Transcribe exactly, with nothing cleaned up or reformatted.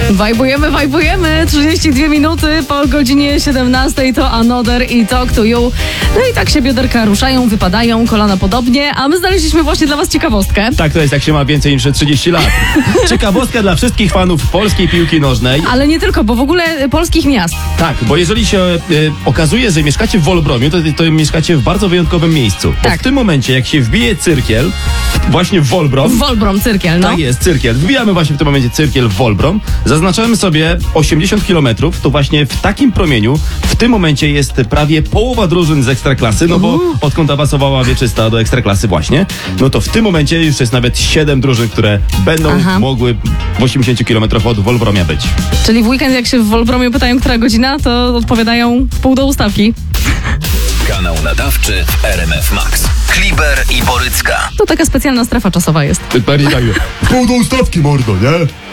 Wajbujemy, wajbujemy. trzydzieści dwie minuty po godzinie siedemnastej to Another i Talk to You. No i tak się bioderka ruszają, wypadają, kolana podobnie, a my znaleźliśmy właśnie dla was ciekawostkę. Tak to jest, jak się ma więcej niż trzydzieści lat. Ciekawostka dla wszystkich fanów polskiej piłki nożnej. Ale nie tylko, bo w ogóle polskich miast. Tak, bo jeżeli się e, okazuje, że mieszkacie w Wolbromiu, to, to mieszkacie w bardzo wyjątkowym miejscu. Bo Tak. w tym momencie, jak się wbije cyrkiel, właśnie w Wolbrom. Wolbrom, cyrkiel, no. Tak jest, cyrkiel. Wbijamy właśnie w tym momencie cyrkiel w Wolbrom. Zaznaczamy sobie osiemdziesiąt kilometrów, to właśnie w takim promieniu w tym momencie jest prawie połowa drużyn z Ekstraklasy, no bo odkąd awansowała Wieczysta do Ekstraklasy właśnie, no to w tym momencie już jest nawet siedem drużyn, które będą Aha. mogły w osiemdziesięciu kilometrach od Wolbromia być. Czyli w weekend, jak się w Wolbromiu pytają, która godzina, to odpowiadają w pół do ustawki. Kanał nadawczy w R M F Max. Kliber i Borycka. To taka specjalna strefa czasowa jest. Bardziej tak, Pół do ustawki, mordo, nie?